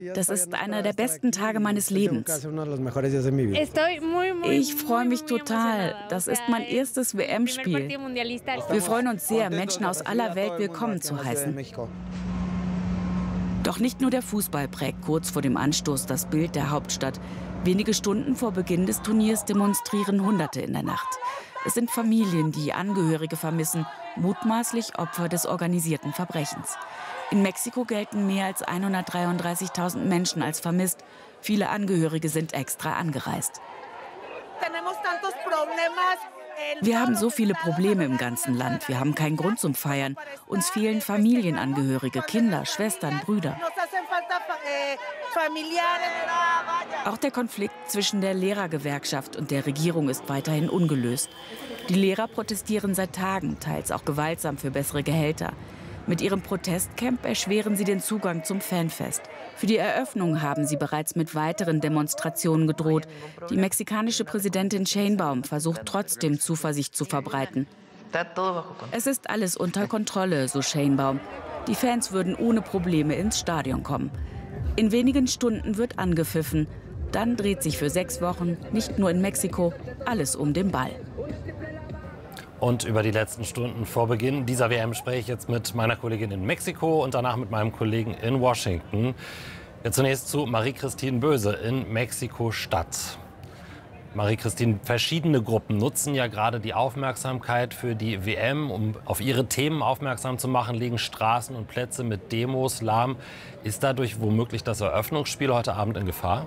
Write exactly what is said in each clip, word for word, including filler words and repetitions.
Das ist einer der besten Tage meines Lebens. Ich freue mich total. Das ist mein erstes W M-Spiel. Wir freuen uns sehr, Menschen aus aller Welt willkommen zu heißen. Doch nicht nur der Fußball prägt kurz vor dem Anstoß das Bild der Hauptstadt. Wenige Stunden vor Beginn des Turniers demonstrieren Hunderte in der Nacht. Es sind Familien, die Angehörige vermissen, mutmaßlich Opfer des organisierten Verbrechens. In Mexiko gelten mehr als hundertdreiunddreißigtausend Menschen als vermisst. Viele Angehörige sind extra angereist. Wir haben so viele Probleme im ganzen Land. Wir haben keinen Grund zum Feiern. Uns fehlen Familienangehörige, Kinder, Schwestern, Brüder. Auch der Konflikt zwischen der Lehrergewerkschaft und der Regierung ist weiterhin ungelöst. Die Lehrer protestieren seit Tagen, teils auch gewaltsam für bessere Gehälter. Mit ihrem Protestcamp erschweren sie den Zugang zum Fanfest. Für die Eröffnung haben sie bereits mit weiteren Demonstrationen gedroht. Die mexikanische Präsidentin Sheinbaum versucht trotzdem Zuversicht zu verbreiten. Es ist alles unter Kontrolle, so Sheinbaum. Die Fans würden ohne Probleme ins Stadion kommen. In wenigen Stunden wird angepfiffen. Dann dreht sich für sechs Wochen, nicht nur in Mexiko, alles um den Ball. Und über die letzten Stunden vor Beginn dieser W M spreche ich jetzt mit meiner Kollegin in Mexiko und danach mit meinem Kollegen in Washington. Jetzt zunächst zu Marie-Christine Böse in Mexiko-Stadt. Marie-Christine, verschiedene Gruppen nutzen ja gerade die Aufmerksamkeit für die W M, um auf ihre Themen aufmerksam zu machen, legen Straßen und Plätze mit Demos lahm. Ist dadurch womöglich das Eröffnungsspiel heute Abend in Gefahr?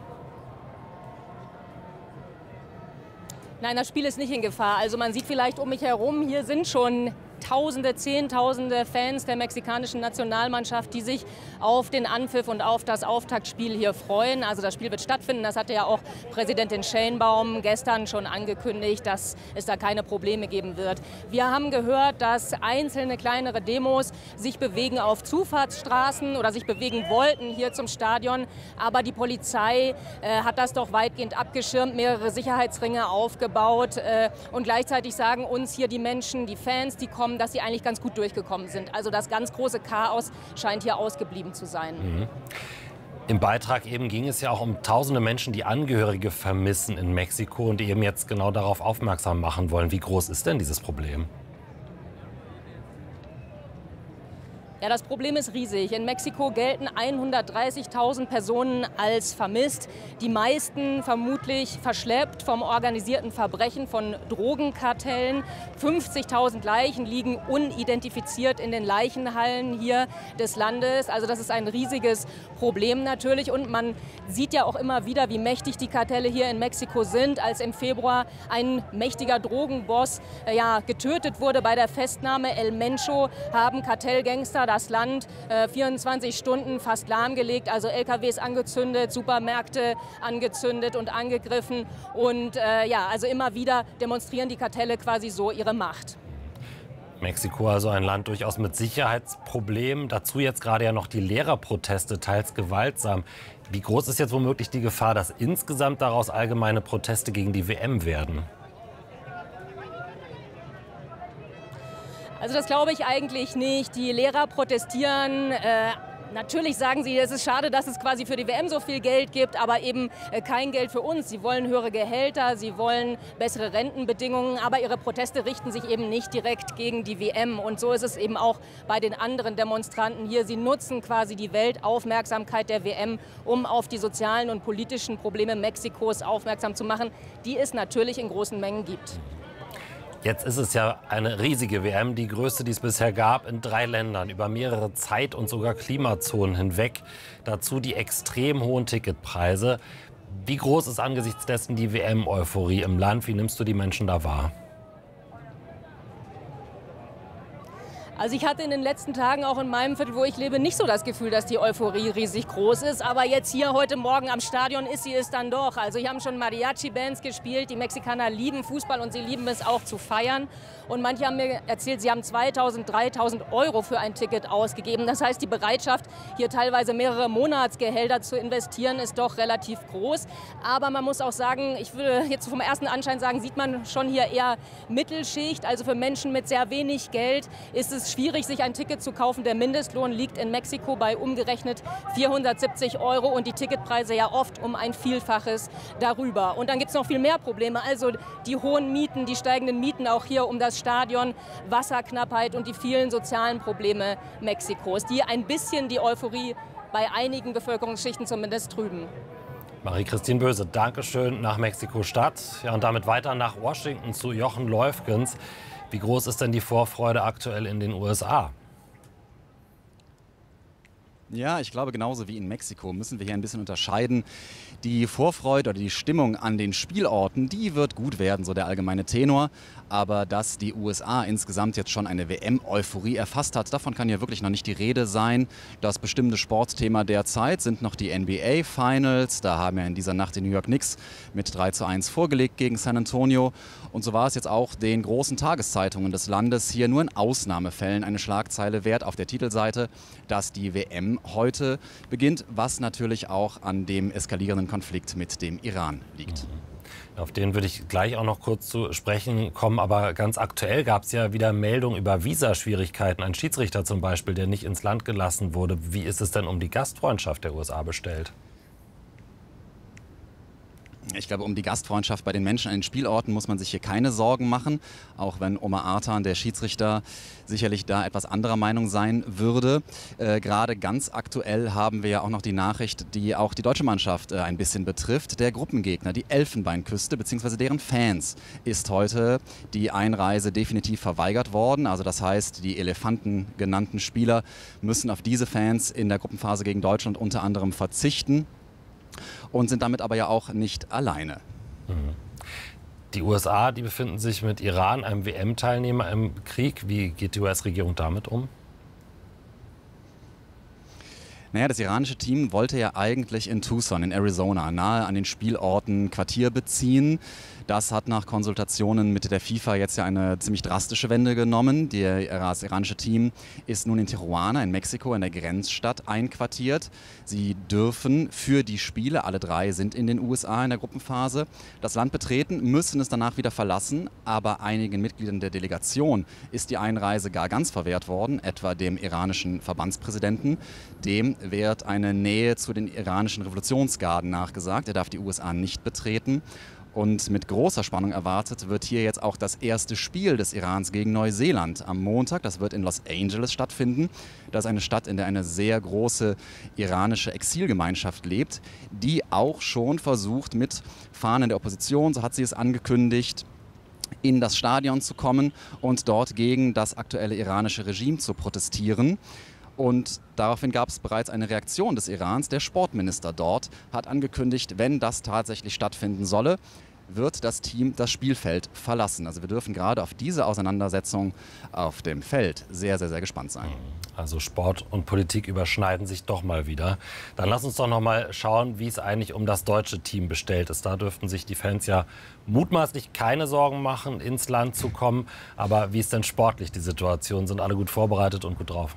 Nein, das Spiel ist nicht in Gefahr. Also man sieht vielleicht um mich herum, hier sind schon Tausende, Zehntausende Fans der mexikanischen Nationalmannschaft, die sich auf den Anpfiff und auf das Auftaktspiel hier freuen. Also das Spiel wird stattfinden. Das hatte ja auch Präsidentin Sheinbaum gestern schon angekündigt, dass es da keine Probleme geben wird. Wir haben gehört, dass einzelne kleinere Demos sich bewegen auf Zufahrtsstraßen oder sich bewegen wollten hier zum Stadion. Aber die Polizei äh, hat das doch weitgehend abgeschirmt, mehrere Sicherheitsringe aufgebaut. Äh, und gleichzeitig sagen uns hier die Menschen, die Fans, die kommen, dass sie eigentlich ganz gut durchgekommen sind. Also das ganz große Chaos scheint hier ausgeblieben zu sein. Mhm. Im Beitrag eben ging es ja auch um tausende Menschen, die Angehörige vermissen in Mexiko und die eben jetzt genau darauf aufmerksam machen wollen. Wie groß ist denn dieses Problem? Ja, das Problem ist riesig. In Mexiko gelten hundertdreißigtausend Personen als vermisst. Die meisten vermutlich verschleppt vom organisierten Verbrechen, von Drogenkartellen. fünfzigtausend Leichen liegen unidentifiziert in den Leichenhallen hier des Landes. Also das ist ein riesiges Problem natürlich. Und man sieht ja auch immer wieder, wie mächtig die Kartelle hier in Mexiko sind. Als im Februar ein mächtiger Drogenboss äh, ja, getötet wurde bei der Festnahme El Mencho, haben Kartellgangster das Land äh, vierundzwanzig Stunden fast lahmgelegt, also L K Ws angezündet, Supermärkte angezündet und angegriffen. Und äh, ja, also immer wieder demonstrieren die Kartelle quasi so ihre Macht. Mexiko also ein Land durchaus mit Sicherheitsproblemen. Dazu jetzt gerade ja noch die Lehrerproteste, teils gewaltsam. Wie groß ist jetzt womöglich die Gefahr, dass insgesamt daraus allgemeine Proteste gegen die W M werden? Also das glaube ich eigentlich nicht. Die Lehrer protestieren. Äh, natürlich sagen sie, es ist schade, dass es quasi für die W M so viel Geld gibt, aber eben äh, kein Geld für uns. Sie wollen höhere Gehälter, sie wollen bessere Rentenbedingungen, aber ihre Proteste richten sich eben nicht direkt gegen die W M. Und so ist es eben auch bei den anderen Demonstranten hier. Sie nutzen quasi die Weltaufmerksamkeit der W M, um auf die sozialen und politischen Probleme Mexikos aufmerksam zu machen, die es natürlich in großen Mengen gibt. Jetzt ist es ja eine riesige W M, die größte, die es bisher gab, in drei Ländern, über mehrere Zeit- und sogar Klimazonen hinweg. Dazu die extrem hohen Ticketpreise. Wie groß ist angesichts dessen die W M-Euphorie im Land? Wie nimmst du die Menschen da wahr? Also ich hatte in den letzten Tagen auch in meinem Viertel, wo ich lebe, nicht so das Gefühl, dass die Euphorie riesig groß ist. Aber jetzt hier heute Morgen am Stadion ist sie es dann doch. Also hier haben schon Mariachi-Bands gespielt. Die Mexikaner lieben Fußball und sie lieben es auch zu feiern. Und manche haben mir erzählt, sie haben zweitausend, dreitausend Euro für ein Ticket ausgegeben. Das heißt, die Bereitschaft, hier teilweise mehrere Monatsgehälter zu investieren, ist doch relativ groß. Aber man muss auch sagen, ich würde jetzt vom ersten Anschein sagen, sieht man schon hier eher Mittelschicht. Also für Menschen mit sehr wenig Geld ist es ist schwierig, sich ein Ticket zu kaufen. Der Mindestlohn liegt in Mexiko bei umgerechnet vierhundertsiebzig Euro und die Ticketpreise ja oft um ein Vielfaches darüber. Und dann gibt es noch viel mehr Probleme, also die hohen Mieten, die steigenden Mieten auch hier um das Stadion, Wasserknappheit und die vielen sozialen Probleme Mexikos, die ein bisschen die Euphorie bei einigen Bevölkerungsschichten zumindest trüben. Marie-Christine Böse, Dankeschön nach Mexiko-Stadt. Ja, und damit weiter nach Washington zu Jochen Leufgens. Wie groß ist denn die Vorfreude aktuell in den U S A? Ja, ich glaube, genauso wie in Mexiko müssen wir hier ein bisschen unterscheiden. Die Vorfreude oder die Stimmung an den Spielorten, die wird gut werden, so der allgemeine Tenor. Aber dass die U S A insgesamt jetzt schon eine W M-Euphorie erfasst hat, davon kann ja wirklich noch nicht die Rede sein. Das bestimmte Sportthema derzeit sind noch die N B A-Finals. Da haben ja in dieser Nacht die New York Knicks mit drei zu eins vorgelegt gegen San Antonio. Und so war es jetzt auch den großen Tageszeitungen des Landes hier nur in Ausnahmefällen eine Schlagzeile wert auf der Titelseite, dass die W M heute beginnt, was natürlich auch an dem eskalierenden Konflikt mit dem Iran liegt. Auf den würde ich gleich auch noch kurz zu sprechen kommen. Aber ganz aktuell gab es ja wieder Meldungen über Visaschwierigkeiten. Ein Schiedsrichter zum Beispiel, der nicht ins Land gelassen wurde. Wie ist es denn um die Gastfreundschaft der U S A bestellt? Ich glaube, um die Gastfreundschaft bei den Menschen an den Spielorten muss man sich hier keine Sorgen machen. Auch wenn Omar Artan, der Schiedsrichter, sicherlich da etwas anderer Meinung sein würde. Äh, gerade ganz aktuell haben wir ja auch noch die Nachricht, die auch die deutsche Mannschaft äh, ein bisschen betrifft. Der Gruppengegner, die Elfenbeinküste bzw. deren Fans, ist heute die Einreise definitiv verweigert worden. Also das heißt, die Elefanten genannten Spieler müssen auf diese Fans in der Gruppenphase gegen Deutschland unter anderem verzichten. Und sind damit aber ja auch nicht alleine. Die U S A, die befinden sich mit Iran, einem W M-Teilnehmer, im Krieg. Wie geht die U S-Regierung damit um? Naja, das iranische Team wollte ja eigentlich in Tucson, in Arizona, nahe an den Spielorten Quartier beziehen. Das hat nach Konsultationen mit der FIFA jetzt ja eine ziemlich drastische Wende genommen. Das iranische Team ist nun in Tijuana in Mexiko, in der Grenzstadt, einquartiert. Sie dürfen für die Spiele, alle drei sind in den U S A in der Gruppenphase, das Land betreten, müssen es danach wieder verlassen. Aber einigen Mitgliedern der Delegation ist die Einreise gar ganz verwehrt worden, etwa dem iranischen Verbandspräsidenten. Dem wird eine Nähe zu den iranischen Revolutionsgarden nachgesagt. Er darf die U S A nicht betreten. Und mit großer Spannung erwartet wird hier jetzt auch das erste Spiel des Irans gegen Neuseeland am Montag. Das wird in Los Angeles stattfinden. Das ist eine Stadt, in der eine sehr große iranische Exilgemeinschaft lebt, die auch schon versucht, mit Fahnen der Opposition, so hat sie es angekündigt, in das Stadion zu kommen und dort gegen das aktuelle iranische Regime zu protestieren. Und daraufhin gab es bereits eine Reaktion des Irans. Der Sportminister dort hat angekündigt, wenn das tatsächlich stattfinden solle, wird das Team das Spielfeld verlassen. Also wir dürfen gerade auf diese Auseinandersetzung auf dem Feld sehr, sehr, sehr gespannt sein. Also Sport und Politik überschneiden sich doch mal wieder. Dann lass uns doch noch mal schauen, wie es eigentlich um das deutsche Team bestellt ist. Da dürften sich die Fans ja mutmaßlich keine Sorgen machen, ins Land zu kommen. Aber wie ist denn sportlich die Situation? Sind alle gut vorbereitet und gut drauf?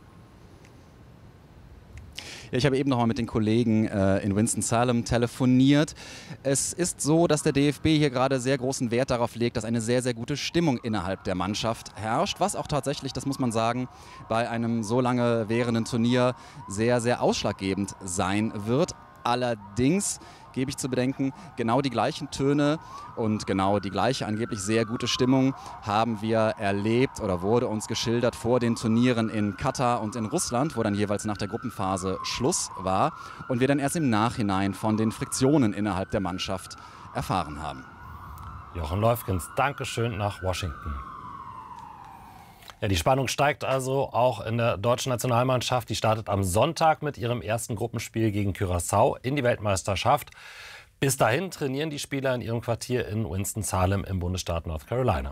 Ja, ich habe eben noch mal mit den Kollegen äh, in Winston-Salem telefoniert. Es ist so, dass der D F B hier gerade sehr großen Wert darauf legt, dass eine sehr, sehr gute Stimmung innerhalb der Mannschaft herrscht, was auch tatsächlich, das muss man sagen, bei einem so lange währenden Turnier sehr, sehr ausschlaggebend sein wird. Allerdings gebe ich zu bedenken, genau die gleichen Töne und genau die gleiche angeblich sehr gute Stimmung haben wir erlebt oder wurde uns geschildert vor den Turnieren in Katar und in Russland, wo dann jeweils nach der Gruppenphase Schluss war und wir dann erst im Nachhinein von den Friktionen innerhalb der Mannschaft erfahren haben. Jochen Leufgens, Dankeschön nach Washington. Ja, die Spannung steigt also auch in der deutschen Nationalmannschaft. Die startet am Sonntag mit ihrem ersten Gruppenspiel gegen Curaçao in die Weltmeisterschaft. Bis dahin trainieren die Spieler in ihrem Quartier in Winston-Salem im Bundesstaat North Carolina.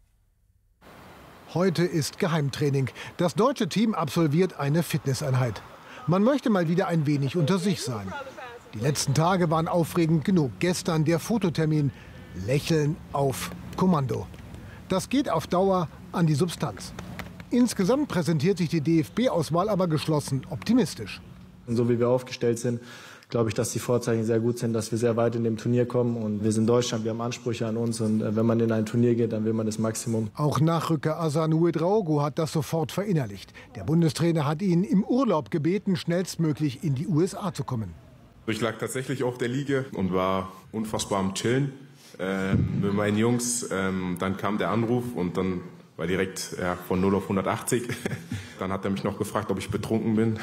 Heute ist Geheimtraining. Das deutsche Team absolviert eine Fitnesseinheit. Man möchte mal wieder ein wenig unter sich sein. Die letzten Tage waren aufregend genug. Gestern der Fototermin. Lächeln auf Kommando. Das geht auf Dauer an die Substanz. Insgesamt präsentiert sich die D F B-Auswahl aber geschlossen optimistisch. So wie wir aufgestellt sind, glaube ich, dass die Vorzeichen sehr gut sind, dass wir sehr weit in dem Turnier kommen. Und wir sind Deutschland, wir haben Ansprüche an uns. Und wenn man in ein Turnier geht, dann will man das Maximum. Auch Nachrücker Asan Ouedraogo hat das sofort verinnerlicht. Der Bundestrainer hat ihn im Urlaub gebeten, schnellstmöglich in die U S A zu kommen. Ich lag tatsächlich auf der Liege und war unfassbar am Chillen äh, mit meinen Jungs. Ähm, dann kam der Anruf und dann war direkt ja, von null auf hundertachtzig. Dann hat er mich noch gefragt, ob ich betrunken bin.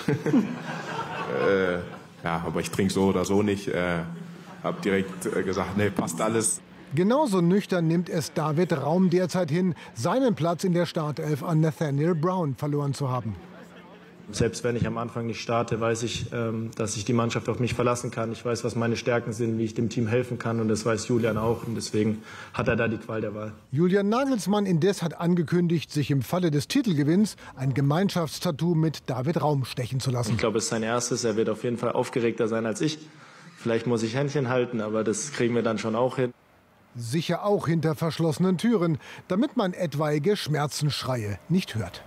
äh, ja, aber ich trinke so oder so nicht. Äh, hab direkt äh, gesagt, nee, passt alles. Genauso nüchtern nimmt es David Raum derzeit hin, seinen Platz in der Startelf an Nathaniel Brown verloren zu haben. Selbst wenn ich am Anfang nicht starte, weiß ich, dass sich die Mannschaft auf mich verlassen kann. Ich weiß, was meine Stärken sind, wie ich dem Team helfen kann. Und das weiß Julian auch. Und deswegen hat er da die Qual der Wahl. Julian Nagelsmann indes hat angekündigt, sich im Falle des Titelgewinns ein Gemeinschaftstattoo mit David Raum stechen zu lassen. Ich glaube, es ist sein erstes. Er wird auf jeden Fall aufgeregter sein als ich. Vielleicht muss ich Händchen halten, aber das kriegen wir dann schon auch hin. Sicher auch hinter verschlossenen Türen, damit man etwaige Schmerzensschreie nicht hört.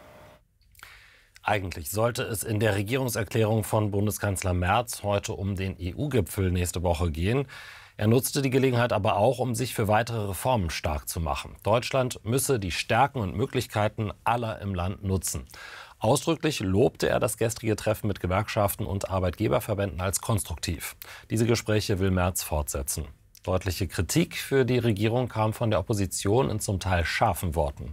Eigentlich sollte es in der Regierungserklärung von Bundeskanzler Merz heute um den E U-Gipfel nächste Woche gehen. Er nutzte die Gelegenheit aber auch, um sich für weitere Reformen stark zu machen. Deutschland müsse die Stärken und Möglichkeiten aller im Land nutzen. Ausdrücklich lobte er das gestrige Treffen mit Gewerkschaften und Arbeitgeberverbänden als konstruktiv. Diese Gespräche will Merz fortsetzen. Deutliche Kritik für die Regierung kam von der Opposition in zum Teil scharfen Worten.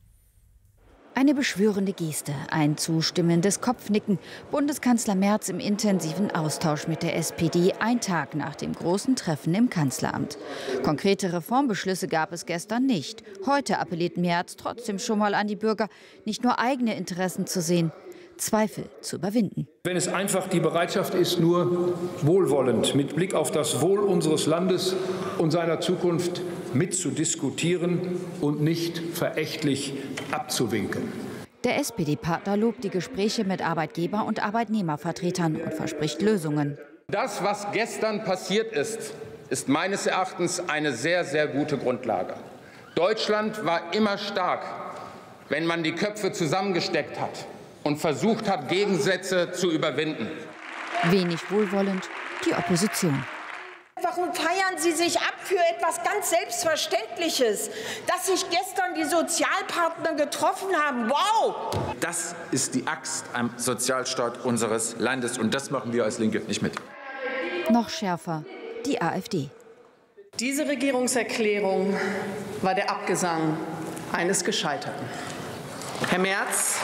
Eine beschwörende Geste, ein zustimmendes Kopfnicken. Bundeskanzler Merz im intensiven Austausch mit der S P D, ein Tag nach dem großen Treffen im Kanzleramt. Konkrete Reformbeschlüsse gab es gestern nicht. Heute appelliert Merz trotzdem schon mal an die Bürger, nicht nur eigene Interessen zu sehen, Zweifel zu überwinden. Wenn es einfach die Bereitschaft ist, nur wohlwollend mit Blick auf das Wohl unseres Landes und seiner Zukunft mitzudiskutieren und nicht verächtlich abzuwinken. Der S P D-Partner lobt die Gespräche mit Arbeitgeber- und Arbeitnehmervertretern und verspricht Lösungen. Das, was gestern passiert ist, ist meines Erachtens eine sehr, sehr gute Grundlage. Deutschland war immer stark, wenn man die Köpfe zusammengesteckt hat und versucht hat, Gegensätze zu überwinden. Wenig wohlwollend die Opposition. Warum feiern Sie sich ab für etwas ganz Selbstverständliches, dass sich gestern die Sozialpartner getroffen haben? Wow! Das ist die Axt am Sozialstaat unseres Landes und das machen wir als Linke nicht mit. Noch schärfer die AfD. Diese Regierungserklärung war der Abgesang eines Gescheiterten. Herr Merz,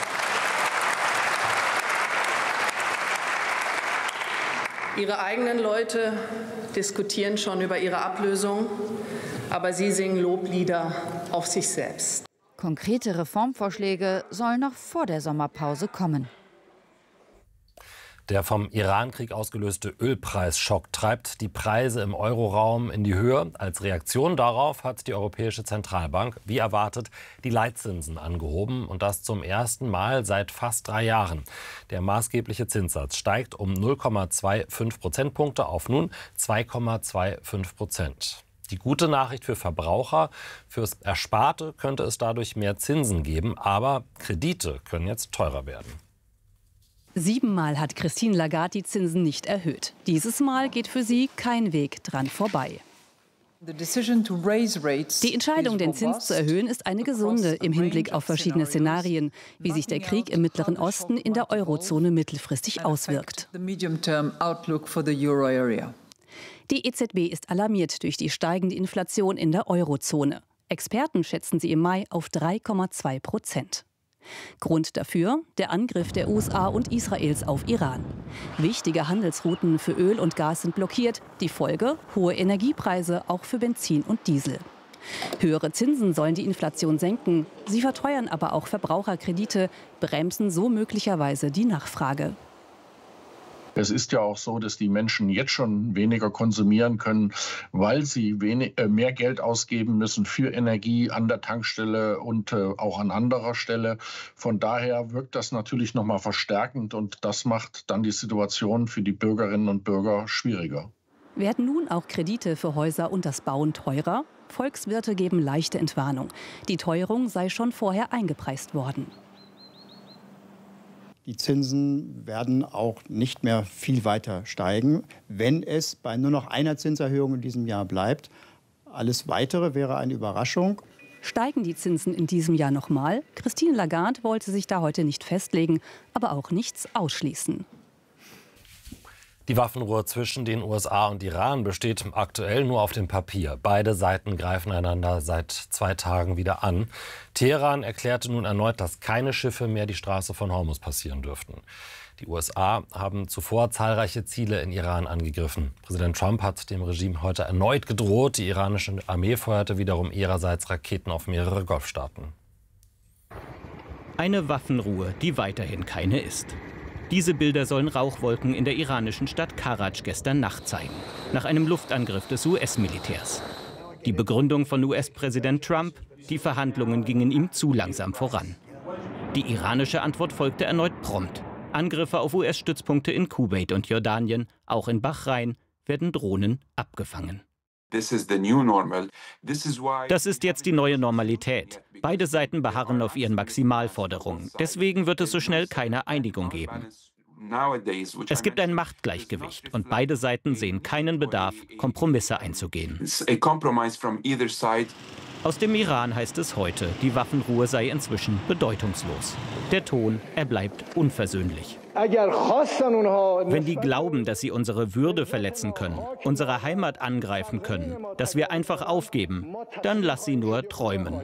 Ihre eigenen Leute diskutieren schon über Ihre Ablösung, aber Sie singen Loblieder auf sich selbst. Konkrete Reformvorschläge sollen noch vor der Sommerpause kommen. Der vom Iran-Krieg ausgelöste Ölpreisschock treibt die Preise im Euroraum in die Höhe. Als Reaktion darauf hat die Europäische Zentralbank, wie erwartet, die Leitzinsen angehoben. Und das zum ersten Mal seit fast drei Jahren. Der maßgebliche Zinssatz steigt um null Komma fünfundzwanzig Prozentpunkte auf nun zwei Komma fünfundzwanzig Prozent. Die gute Nachricht für Verbraucher: Fürs Ersparte könnte es dadurch mehr Zinsen geben. Aber Kredite können jetzt teurer werden. Siebenmal hat Christine Lagarde die Zinsen nicht erhöht. Dieses Mal geht für sie kein Weg dran vorbei. Die Entscheidung, den Zins zu erhöhen, ist eine gesunde im Hinblick auf verschiedene Szenarien, wie sich der Krieg im Mittleren Osten in der Eurozone mittelfristig auswirkt. Die E Z B ist alarmiert durch die steigende Inflation in der Eurozone. Experten schätzen sie im Mai auf drei Komma zwei Prozent. Grund dafür der Angriff der U S A und Israels auf Iran. Wichtige Handelsrouten für Öl und Gas sind blockiert. Die Folge: hohe Energiepreise, auch für Benzin und Diesel. Höhere Zinsen sollen die Inflation senken. Sie verteuern aber auch Verbraucherkredite, bremsen so möglicherweise die Nachfrage. Es ist ja auch so, dass die Menschen jetzt schon weniger konsumieren können, weil sie wenig, äh, mehr Geld ausgeben müssen für Energie an der Tankstelle und äh, auch an anderer Stelle. Von daher wirkt das natürlich noch mal verstärkend und das macht dann die Situation für die Bürgerinnen und Bürger schwieriger. Werden nun auch Kredite für Häuser und das Bauen teurer? Volkswirte geben leichte Entwarnung. Die Teuerung sei schon vorher eingepreist worden. Die Zinsen werden auch nicht mehr viel weiter steigen, wenn es bei nur noch einer Zinserhöhung in diesem Jahr bleibt. Alles Weitere wäre eine Überraschung. Steigen die Zinsen in diesem Jahr noch mal? Christine Lagarde wollte sich da heute nicht festlegen, aber auch nichts ausschließen. Die Waffenruhe zwischen den U S A und Iran besteht aktuell nur auf dem Papier. Beide Seiten greifen einander seit zwei Tagen wieder an. Teheran erklärte nun erneut, dass keine Schiffe mehr die Straße von Hormuz passieren dürften. Die U S A haben zuvor zahlreiche Ziele in Iran angegriffen. Präsident Trump hat dem Regime heute erneut gedroht. Die iranische Armee feuerte wiederum ihrerseits Raketen auf mehrere Golfstaaten. Eine Waffenruhe, die weiterhin keine ist. Diese Bilder sollen Rauchwolken in der iranischen Stadt Karaj gestern Nacht zeigen, nach einem Luftangriff des U S-Militärs. Die Begründung von U S-Präsident Trump: die Verhandlungen gingen ihm zu langsam voran. Die iranische Antwort folgte erneut prompt. Angriffe auf U S-Stützpunkte in Kuwait und Jordanien, auch in Bahrain, werden Drohnen abgefangen. Das ist jetzt die neue Normalität. Beide Seiten beharren auf ihren Maximalforderungen. Deswegen wird es so schnell keine Einigung geben. Es gibt ein Machtgleichgewicht und beide Seiten sehen keinen Bedarf, Kompromisse einzugehen. Aus dem Iran heißt es heute, die Waffenruhe sei inzwischen bedeutungslos. Der Ton, er bleibt unversöhnlich. Wenn die glauben, dass sie unsere Würde verletzen können, unsere Heimat angreifen können, dass wir einfach aufgeben, dann lass sie nur träumen.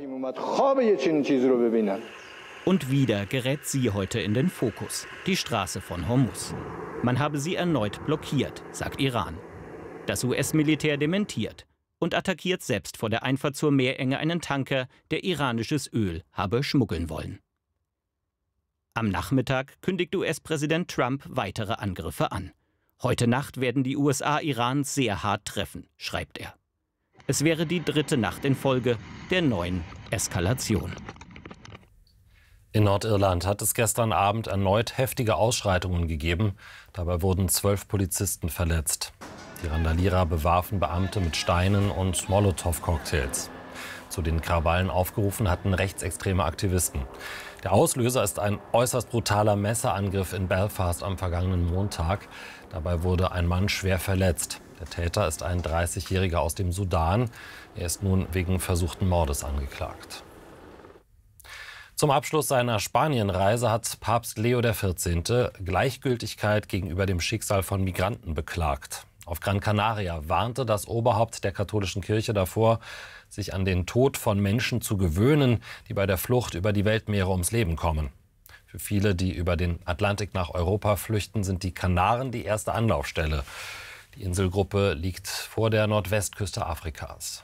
Und wieder gerät sie heute in den Fokus, die Straße von Hormuz. Man habe sie erneut blockiert, sagt Iran. Das U S-Militär dementiert und attackiert selbst vor der Einfahrt zur Meerenge einen Tanker, der iranisches Öl habe schmuggeln wollen. Am Nachmittag kündigt U S-Präsident Trump weitere Angriffe an. Heute Nacht werden die U S A Iran sehr hart treffen, schreibt er. Es wäre die dritte Nacht in Folge der neuen Eskalation. In Nordirland hat es gestern Abend erneut heftige Ausschreitungen gegeben. Dabei wurden zwölf Polizisten verletzt. Die Randalierer bewarfen Beamte mit Steinen und Molotow-Cocktails. Zu den Krawallen aufgerufen hatten rechtsextreme Aktivisten. Der Auslöser ist ein äußerst brutaler Messerangriff in Belfast am vergangenen Montag. Dabei wurde ein Mann schwer verletzt. Der Täter ist ein dreißigjähriger aus dem Sudan. Er ist nun wegen versuchten Mordes angeklagt. Zum Abschluss seiner Spanienreise hat Papst Leo der vierzehnte Gleichgültigkeit gegenüber dem Schicksal von Migranten beklagt. Auf Gran Canaria warnte das Oberhaupt der katholischen Kirche davor, sich an den Tod von Menschen zu gewöhnen, die bei der Flucht über die Weltmeere ums Leben kommen. Für viele, die über den Atlantik nach Europa flüchten, sind die Kanaren die erste Anlaufstelle. Die Inselgruppe liegt vor der Nordwestküste Afrikas.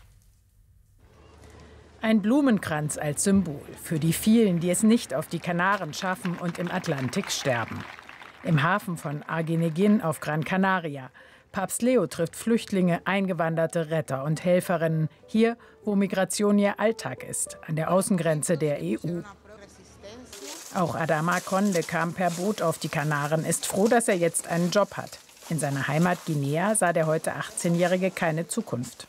Ein Blumenkranz als Symbol für die vielen, die es nicht auf die Kanaren schaffen und im Atlantik sterben. Im Hafen von Arguineguín auf Gran Canaria. Papst Leo trifft Flüchtlinge, Eingewanderte, Retter und Helferinnen. Hier, wo Migration ihr Alltag ist, an der Außengrenze der E U. Auch Adama Conde kam per Boot auf die Kanaren, ist froh, dass er jetzt einen Job hat. In seiner Heimat Guinea sah der heute achtzehnjährige keine Zukunft.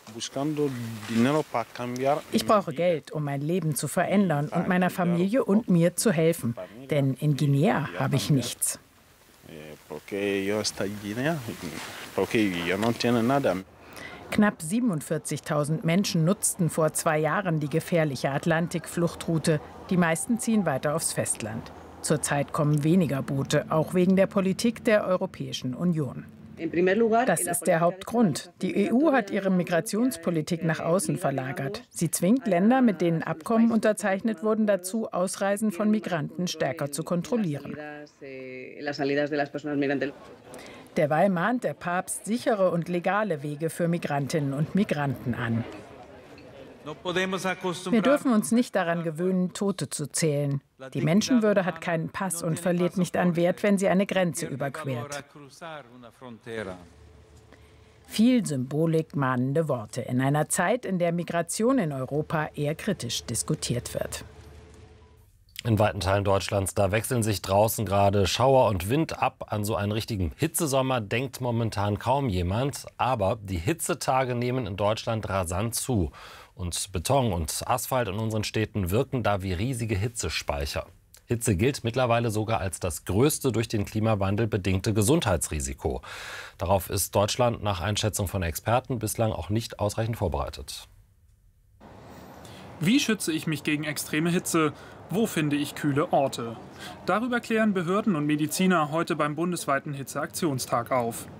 Ich brauche Geld, um mein Leben zu verändern und meiner Familie und mir zu helfen. Denn in Guinea habe ich nichts. Knapp siebenundvierzigtausend Menschen nutzten vor zwei Jahren die gefährliche Atlantik-Fluchtroute. Die meisten ziehen weiter aufs Festland. Zurzeit kommen weniger Boote, auch wegen der Politik der Europäischen Union. Das ist der Hauptgrund. Die E U hat ihre Migrationspolitik nach außen verlagert. Sie zwingt Länder, mit denen Abkommen unterzeichnet wurden, dazu, Ausreisen von Migranten stärker zu kontrollieren. Derweil mahnt der Papst sichere und legale Wege für Migrantinnen und Migranten an. Wir dürfen uns nicht daran gewöhnen, Tote zu zählen. Die Menschenwürde hat keinen Pass und verliert nicht an Wert, wenn sie eine Grenze überquert. Viel Symbolik, mahnende Worte in einer Zeit, in der Migration in Europa eher kritisch diskutiert wird. In weiten Teilen Deutschlands, da wechseln sich draußen gerade Schauer und Wind ab. An so einen richtigen Hitzesommer denkt momentan kaum jemand. Aber die Hitzetage nehmen in Deutschland rasant zu. Und Beton und Asphalt in unseren Städten wirken da wie riesige Hitzespeicher. Hitze gilt mittlerweile sogar als das größte durch den Klimawandel bedingte Gesundheitsrisiko. Darauf ist Deutschland nach Einschätzung von Experten bislang auch nicht ausreichend vorbereitet. Wie schütze ich mich gegen extreme Hitze? Wo finde ich kühle Orte? Darüber klären Behörden und Mediziner heute beim bundesweiten Hitzeaktionstag auf.